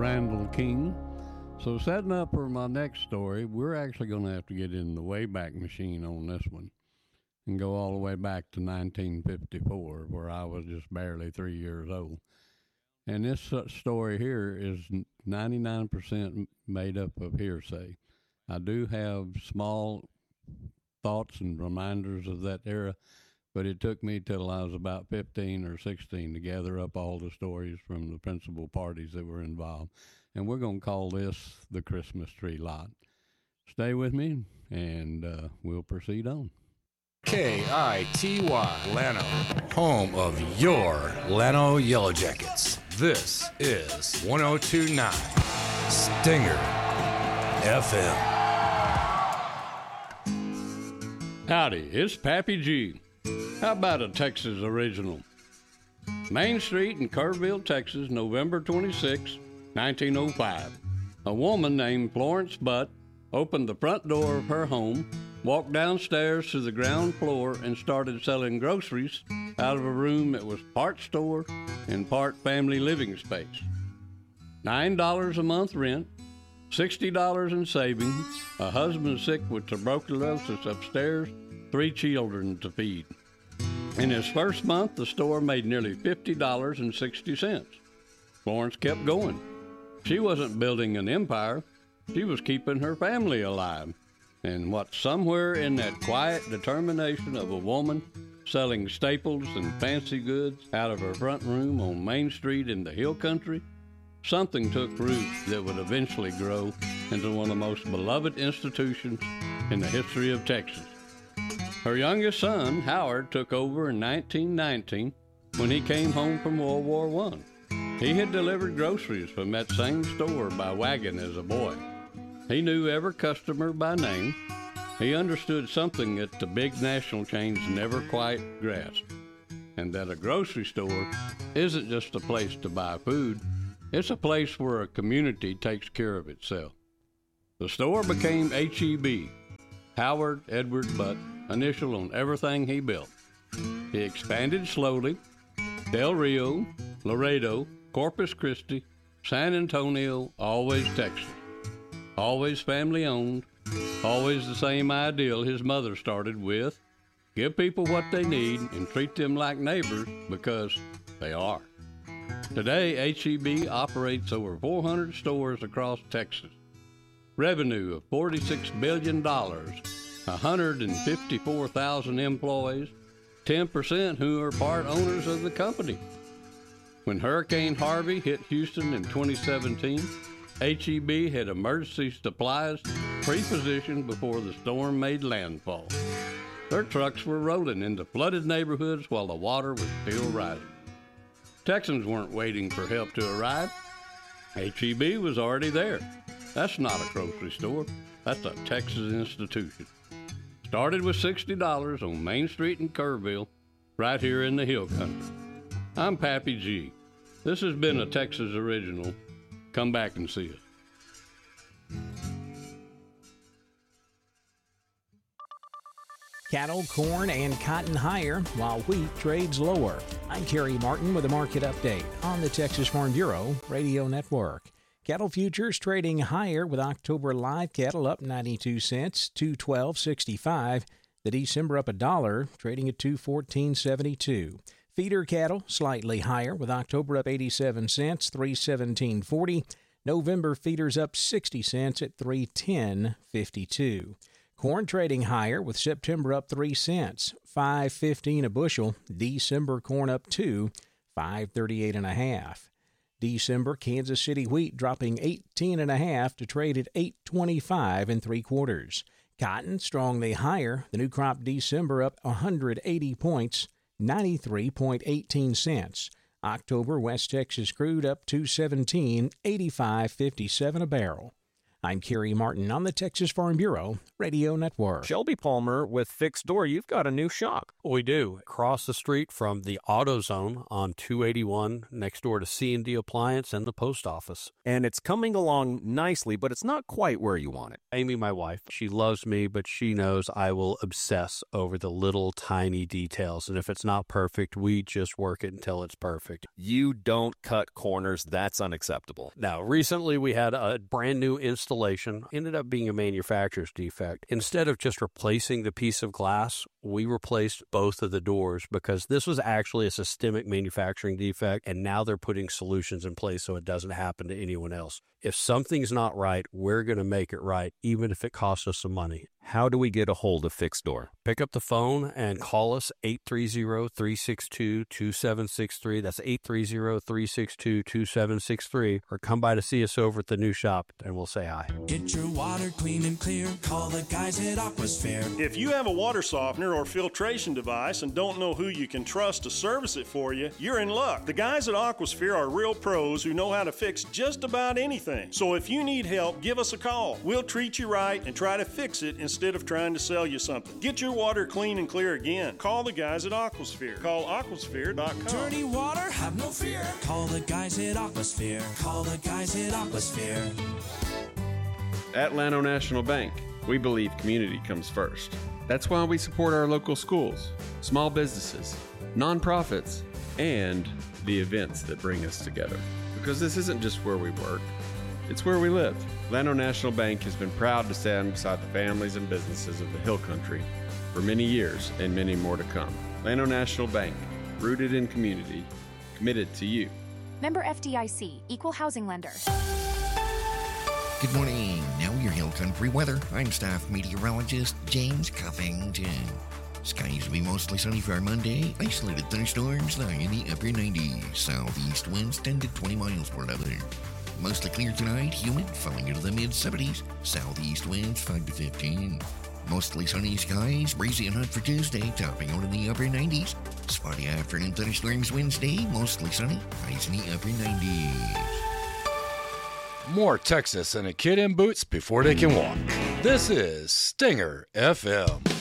Randall King. So setting up for my next story, we're actually going to have to get in the Wayback Machine on this one and go all the way back to 1954, where I was just barely 3 years old. And this story here is 99% made up of hearsay. I do have small thoughts and reminders of that era, but it took me till I was about 15 or 16 to gather up all the stories from the principal parties that were involved. And we're going to call this the Christmas Tree Lot. Stay with me, and we'll proceed on. KITY Llano, home of your Llano Yellow Jackets. This is 102.9 Stinger FM. Howdy, it's Pappy G. How about a Texas original? Main Street in Kerrville, Texas, November 26, 1905. A woman named Florence Butt opened the front door of her home, walked downstairs to the ground floor, and started selling groceries out of a room that was part store and part family living space. $9 a month rent, $60 in savings, a husband sick with tuberculosis upstairs, 3 children to feed. In his first month, the store made nearly $50.60. Florence kept going. She wasn't building an empire. She was keeping her family alive. And what somewhere in that quiet determination of a woman selling staples and fancy goods out of her front room on Main Street in the Hill Country, something took root that would eventually grow into one of the most beloved institutions in the history of Texas. Her youngest son, Howard, took over in 1919 when he came home from World War I. He had delivered groceries from that same store by wagon as a boy. He knew every customer by name. He understood something that the big national chains never quite grasped, and that a grocery store isn't just a place to buy food, it's a place where a community takes care of itself. The store became H-E-B, Howard Edward Butt, initial on everything he built. He expanded slowly. Del Rio, Laredo, Corpus Christi, San Antonio, always Texas. Always family owned, always the same ideal his mother started with: give people what they need and treat them like neighbors, because they are. Today, H-E-B operates over 400 stores across Texas. Revenue of $46 billion, 154,000 employees, 10% who are part owners of the company. When Hurricane Harvey hit Houston in 2017, H-E-B had emergency supplies pre-positioned before the storm made landfall. Their trucks were rolling into flooded neighborhoods while the water was still rising. Texans weren't waiting for help to arrive. H-E-B was already there. That's not a grocery store. That's a Texas institution. Started with $60 on Main Street in Kerrville, right here in the Hill Country. I'm Pappy G. This has been a Texas original. Come back and see us. Cattle, corn, and cotton higher while wheat trades lower. I'm Kerry Martin with a market update on the Texas Farm Bureau Radio Network. Cattle futures trading higher with October live cattle up 92 cents, $212.65. The December up $1, trading at $214.72. Feeder cattle slightly higher with October up 87 cents, $317.40. November feeders up 60 cents at $310.52. Corn trading higher with September up 3 cents, $5.15 a bushel. December corn up 2, $5.38.5. December Kansas City wheat dropping 18.5 to trade at $8.25 3/4. Cotton strongly higher. The new crop December up 180 points, 93.18 cents. October West Texas crude up 217, 85.57 a barrel. I'm Kerry Martin on the Texas Farm Bureau Radio Network. Shelby Palmer with Fixed Door. You've got a new shop. We do. Across the street from the AutoZone on 281, next door to C&D Appliance and the post office. And it's coming along nicely, but it's not quite where you want it. Amy, my wife, she loves me, but she knows I will obsess over the little tiny details. And if it's not perfect, we just work it until it's perfect. You don't cut corners. That's unacceptable. Now, recently we had a brand new installation. Ended up being a manufacturer's defect. Instead of just replacing the piece of glass, we replaced both of the doors because this was actually a systemic manufacturing defect, and now they're putting solutions in place so it doesn't happen to anyone else. If something's not right, we're going to make it right, even if it costs us some money. How do we get a hold of Fixed Door? Pick up the phone and call us 830-362-2763. That's 830-362-2763. Or come by to see us over at the new shop, and we'll say hi. Get your water clean and clear. Call the guys at Aquasphere. If you have a water softener or filtration device and don't know who you can trust to service it for you, you're in luck. The guys at Aquasphere are real pros who know how to fix just about anything. So if you need help, give us a call. We'll treat you right and try to fix it instead of trying to sell you something. Get your water clean and clear again. Call the guys at Aquasphere. Call aquasphere.com. Dirty water, have no fear. Call the guys at Aquasphere. Call the guys at Aquasphere. At Llano National Bank, we believe community comes first. That's why we support our local schools, small businesses, nonprofits, and the events that bring us together. Because this isn't just where we work, it's where we live. Llano National Bank has been proud to stand beside the families and businesses of the Hill Country for many years and many more to come. Llano National Bank, rooted in community, committed to you. Member FDIC, Equal Housing Lender. Good morning. Now your Hill Country weather. I'm staff meteorologist James Cuffington. Skies will be mostly sunny for our Monday. Isolated thunderstorms lying in the upper 90s. Southeast winds 10 to 20 miles per hour. Mostly clear tonight, humid, falling into the mid-70s. Southeast winds 5 to 15. Mostly sunny skies, breezy and hot for Tuesday, topping out in the upper 90s. Spotty afternoon thunderstorms Wednesday, mostly sunny, highs in the upper 90s. More Texas and a kid in boots before they can walk. This is Stinger FM.